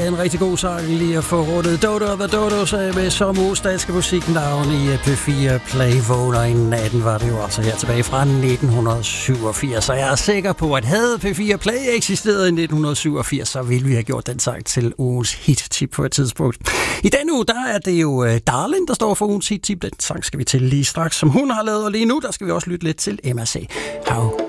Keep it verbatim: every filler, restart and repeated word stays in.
en rigtig god sang lige at få rundet Dodo og The Dodos med som uges danske musiknavn i P fire Play. Vågner i natten var det jo altså her tilbage fra nitten syvogfirs. Så jeg er sikker på, at havde P fire Play eksisteret i nitten syvogfirs, så ville vi have gjort den sang til ugens hit-tip på et tidspunkt. I denne uge, der er det jo Darlin, der står for ugens hit-tip. Den sang skal vi til lige straks, som hun har lavet. Og lige nu, der skal vi også lytte lidt til M R C. How